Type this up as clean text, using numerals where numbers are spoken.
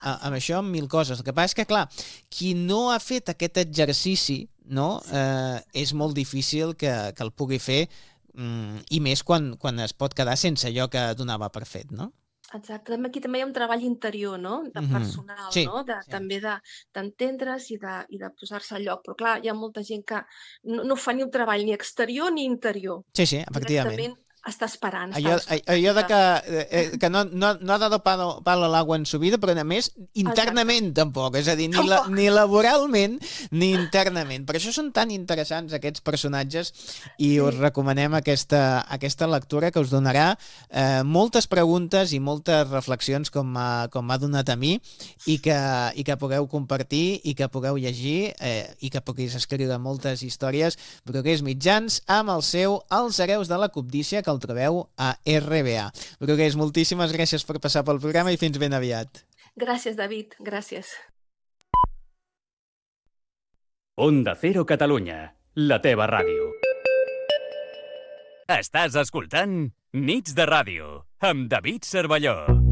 amb això, amb 1000 coses. El que passa és que, clar, qui no ha fet aquest exercici, no, és molt difícil que el pugui fer, i més quan es pot quedar sense allò que donava per fet, no? Exacte, aquí també hi ha un treball interior, no? De personal, Sí, no? També d'entendre's i de posar-se al lloc. Però clar, hi ha molta gent que no fa ni un treball ni exterior ni interior. Sí, efectivament. Directament està esperant, Allò de que no ha dado palo al agua en su vida, però a més internament tampoc, és a dir, ni laboralment ni internament. Per això són tan interessants aquests personatges i us recomanem aquesta lectura que us donarà moltes preguntes i moltes reflexions com m'ha donat a mi i que pugueu compartir i que pugueu llegir i que puguis escriure moltes històries. Brugués Mitjans amb el seu Els hereus de la cobdícia, que el trobeu a RBA. Brugués, moltíssimes gràcies per passar pel programa i fins ben aviat. Gràcies, David, gràcies. Onda Cero Catalunya, la teva ràdio. Estàs escoltant Nits de Ràdio, amb David Cervelló.